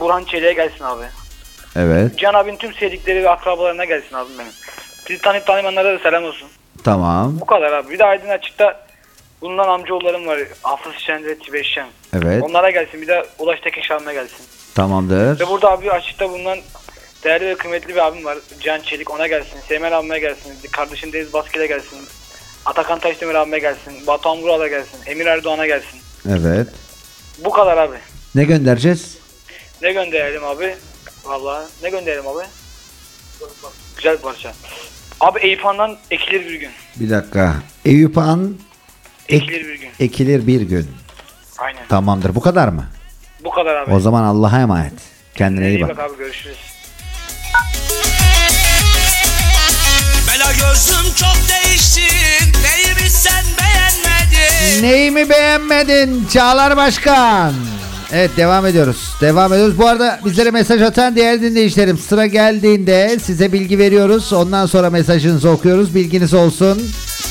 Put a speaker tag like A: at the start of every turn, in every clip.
A: Burhan Çelik'e gelsin abi.
B: Evet.
A: Can abinin tüm sevdikleri ve akrabalarına gelsin abim benim. Bizi tanıyıp tanımayanlara da selam olsun.
B: Tamam.
A: Bu kadar abi. Bir de Aydın Açık'ta bulunan amcaoğullarım var. Hafız Şen ve Tibet Şen.
B: Evet.
A: Onlara gelsin. Bir de Ulaş Tekin Şahin'e gelsin.
B: Tamamdır.
A: Ve burada abi Açık'ta bulunan değerli ve kıymetli bir abim var. Can Çelik, ona gelsin. Seymen abime gelsin. Kardeşim Deniz Baskil'e gelsin. Atakan Taşdemir abime gelsin. Batuhan Vural'a gelsin. Emir Erdoğan'a gelsin.
B: Evet.
A: Bu kadar abi.
B: Ne göndereceğiz?
A: Ne gönderelim abi? Vallahi ne gönderelim abi? Güzel bir parça. Abi Eyüphan'dan ekilir bir gün.
B: Bir dakika. Eyüphan
A: Ekilir bir gün.
B: ekilir bir gün.
A: Aynen.
B: Tamamdır. Bu kadar mı?
A: Bu kadar abi.
B: O zaman Allah'a emanet. Kendine iyi bak.
A: Abi, görüşürüz.
C: Bela gözüm çok değişti. Neyimi sen beğenmedin?
B: Neyimi beğenmedin Çağlar Başkan? Evet, devam ediyoruz. Devam ediyoruz. Bu arada bizlere mesaj atan değerli dinleyicilerim, sıra geldiğinde size bilgi veriyoruz. Ondan sonra mesajınızı okuyoruz. Bilginiz olsun.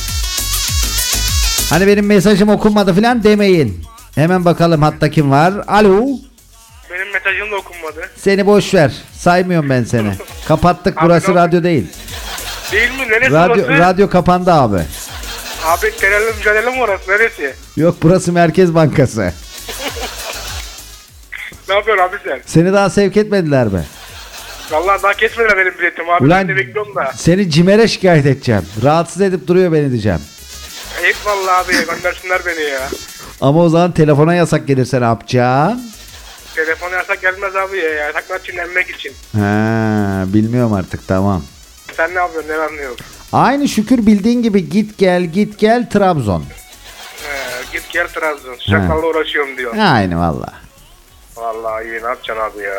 B: Hani benim mesajım okunmadı falan demeyin. Hemen bakalım hatta kim var. Alo.
D: Benim mesajım da okunmadı.
B: Seni boş ver. Saymıyorum ben seni. Kapattık, burası radyo değil.
D: Değil mi? Neresi
B: Radyo,
D: burası?
B: radyo kapandı abi.
D: Abi terörle mücadele mi orası? Neresi?
B: Yok, burası Merkez Bankası.
D: Ne yapıyorsun abi sen?
B: Seni daha sevk etmediler mi?
D: Vallahi daha kesmediler benim biletim abi.
B: Ulan
D: Ben de bekliyorum da.
B: seni CİMER'e şikayet edeceğim. Rahatsız edip duruyor beni diyeceğim.
D: Ayıp vallahi abi, göndersinler beni ya.
B: Ama o zaman telefona yasak gelirse ne yapacaksın?
D: Telefon yasak gelmez abi ya. Yasaklar çiğnenmek için.
B: Ha, bilmiyorum artık, tamam.
D: Sen ne yapıyorsun? Ne anlıyorsun?
B: Aynı şükür bildiğin gibi git gel Trabzon.
D: Git gel Trabzon. Şakalla uğraşıyorum diyor.
B: Aynı valla.
D: Vallahi iyi, ne yapacaksın abi ya?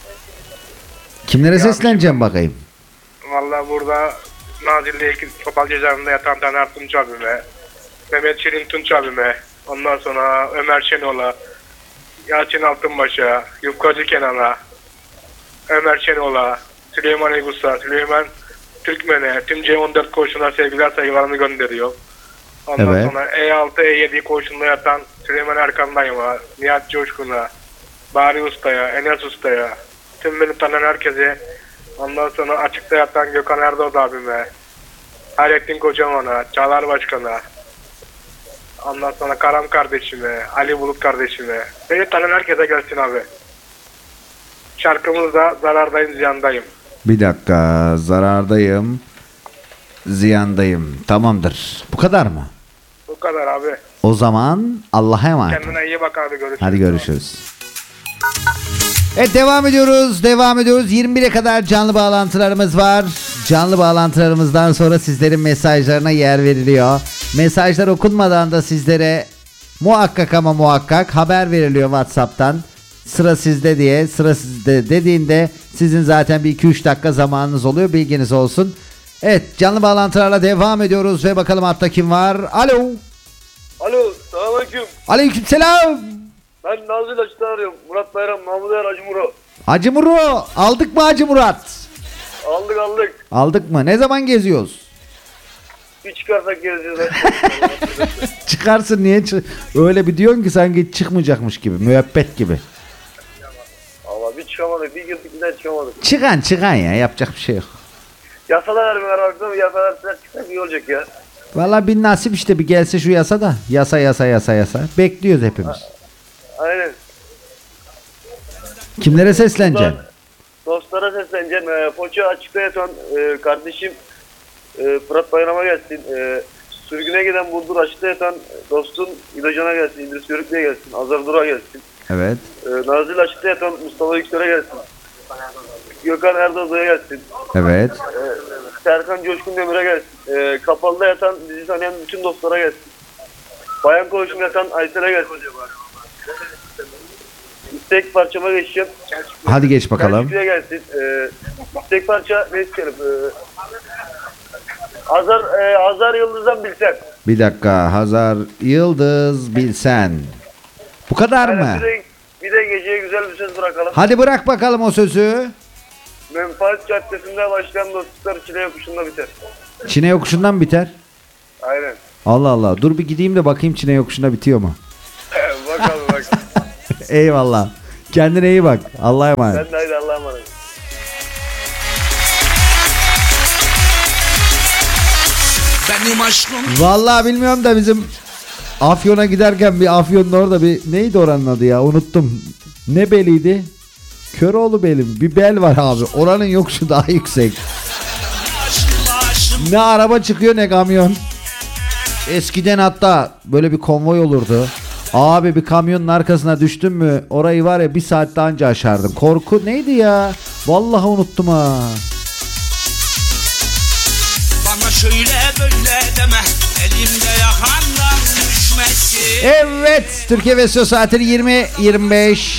B: Kimlere sesleneceğim bakayım?
D: Vallahi burada Nazilli Topal cezaevinde yatan Taner Tunç abime, Mehmet Şirin Tunç abime, ondan sonra Ömer Şenol'a, Yalçın Altınbaş'a, Yufkacı Kenan'a, Ömer Şenol'a, Süleyman Egus'a, Süleyman Türkmen'e, tüm C14 koğuşuna sevgiler saygılarını gönderiyor. Ondan
B: Evet.
D: sonra E6, E7 koğuşunda yatan Süleyman Erkan'dayım'a, Nihat Coşkun'a, Bari Usta'ya, Enes Usta'ya, tüm beni tanıyan herkese, ondan sonra açıkta yatan Gökhan Erdoğan abime, Hayrettin Kocaman'a, Çağlar Başkan'a, ondan sonra Karam kardeşime, Ali Bulut kardeşime, beni tanıyan herkese gelsin abi. Şarkımız da zarardayım, ziyandayım.
B: Bir dakika, zarardayım, ziyandayım. Tamamdır. Bu kadar mı?
D: Bu kadar abi.
B: O zaman Allah'a emanet.
D: Kendine iyi bak abi, görüşürüz.
B: Hadi görüşürüz. Evet, devam ediyoruz. 21'e kadar canlı bağlantılarımız var. Canlı bağlantılarımızdan sonra sizlerin mesajlarına yer veriliyor. Mesajlar okunmadan da sizlere muhakkak ama muhakkak haber veriliyor WhatsApp'tan. Sıra sizde diye. Sıra sizde dediğinde sizin zaten bir 2-3 dakika zamanınız oluyor. Bilginiz olsun. Evet, canlı bağlantılarla devam ediyoruz ve bakalım hatta kim var? Alo.
E: Alo, selamünaleyküm.
B: Aleykümselam.
E: Ben Nazil Açık'tan arıyorum. Murat Bayram, Mahmut Er, Hacı Muro.
B: Hacı Muro. Aldık mı Hacı Murat?
E: Aldık.
B: Aldık mı? Ne zaman geziyoruz?
E: Bir çıkarsak gezeceğiz.
B: Çıkarsın, niye öyle bir diyorsun ki sanki çıkmayacakmış gibi, müebbet gibi.
E: Allah, bir çıkamadık, bir girdik bir daha çıkamadık.
B: Çıkan ya, yapacak bir şey yok.
E: Yasalar vermiyorlar baktım, yasalar çıksak iyi olacak ya.
B: Vallahi bir nasip işte, bir gelse şu yasa da. Yasa. Bekliyoruz hepimiz.
E: Aynen.
B: Kimlere sesleneceksin?
E: Dostlara sesleneceğim. Foça açıkta yatan kardeşim Fırat Bayram'a gelsin. Sürgüne giden Burdur açıkta yatan dostum İdocan'a gelsin. İdris Yörük'le gelsin. Azar Dur'a gelsin.
B: Evet.
E: Nazil açıkta yatan Mustafa Yüksel'e gelsin. Gökhan Erdoğan'a gelsin.
B: Evet.
E: Serkan Coşkun Demir'e gelsin. Kapalıda yatan bizi tanıyan bütün dostlara gelsin. Bayan koğuşunda yatan Aysel'e gelsin. İstek parçama geçeceğim.
B: Hadi geç bakalım.
E: Selçuklu'ya gelsin. İstek parça ne isteyelim? Hazar Yıldız'dan Bilsen.
B: Bir dakika. Hazar Yıldız Bilsen. Bu kadar
E: Yani
B: mı?
E: bir de geceye güzel bir söz bırakalım.
B: Hadi bırak bakalım o sözü.
E: Menfaat Caddesi'nde başlayan dostluklar Çile Yokuşu'nda biter.
B: Çine yokuşundan biter.
E: Aynen.
B: Allah Allah. Dur bir gideyim de bakayım Çine yokuşunda bitiyor mu?
E: Bakalım bak.
B: Eyvallah. Kendine iyi bak. Allah'a emanet.
E: Ben de haydi Allah'a emanet.
C: Benim aşkım
B: Vallahi bilmiyorum da bizim Afyon'a giderken bir Afyon'da orada bir neydi oranın adı ya, unuttum. Ne beliydi? Köroğlu beli mi? Bir bel var abi. Oranın yokuşu daha yüksek. Ne araba çıkıyor ne kamyon. Eskiden hatta böyle bir konvoy olurdu. Abi bir kamyonun arkasına düştün mü orayı var ya bir saatte anca aşardın. Korku neydi ya? Vallahi unuttum ha.
C: bana şöyle böyle deme, elimde yakandan düşmesin.
B: Evet, Türkiye ve Saatleri 20.25.